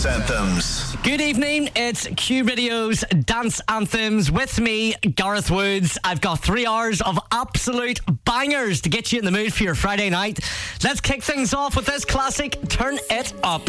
Dance Anthems. Good evening, it's Q Radio's Dance Anthems with me, Gareth Woods. I've got 3 hours of absolute bangers to get you in the mood for your Friday night. Let's kick things off with this classic, Turn It Up.